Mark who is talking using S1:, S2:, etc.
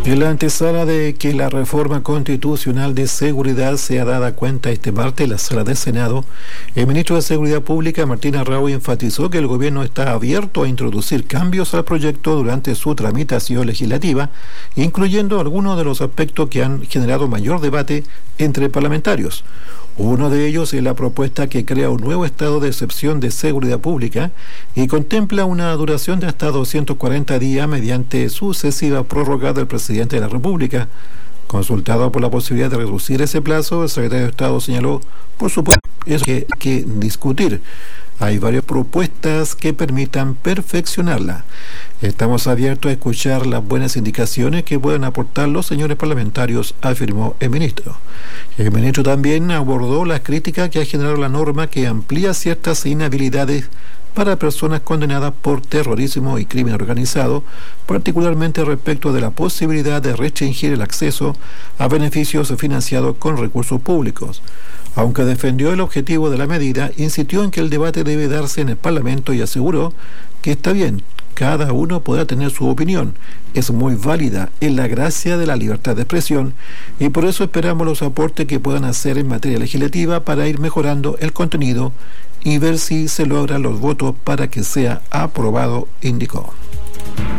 S1: En la antesala de que la reforma constitucional de seguridad sea dada cuenta este martes en la sala del Senado, el ministro de Seguridad Pública, Martín Arrau, enfatizó que el gobierno está abierto a introducir cambios al proyecto durante su tramitación legislativa, incluyendo algunos de los aspectos que han generado mayor debate entre parlamentarios. Uno de ellos es la propuesta que crea un nuevo estado de excepción de seguridad pública y contempla una duración de hasta 240 días mediante sucesiva prórroga del presidente de la República. Consultado por la posibilidad de reducir ese plazo, el secretario de Estado señaló, por supuesto, eso hay que discutir. Hay varias propuestas que permitan perfeccionarla. Estamos abiertos a escuchar las buenas indicaciones que puedan aportar los señores parlamentarios, afirmó el ministro. El ministro también abordó las críticas que ha generado la norma que amplía ciertas inhabilidades para personas condenadas por terrorismo y crimen organizado, particularmente respecto de la posibilidad de restringir el acceso a beneficios financiados con recursos públicos. Aunque defendió el objetivo de la medida, insistió en que el debate debe darse en el Parlamento y aseguró que está bien, cada uno podrá tener su opinión, es muy válida, es la gracia de la libertad de expresión y por eso esperamos los aportes que puedan hacer en materia legislativa para ir mejorando el contenido y ver si se logran los votos para que sea aprobado, indicó.